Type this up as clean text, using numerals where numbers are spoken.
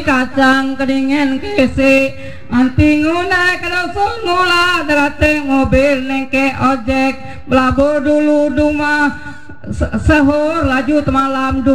kacang kedingin kisi anti nguna kalau ngula derate mobil nengke ojek belabur dulu duma sahur laju malam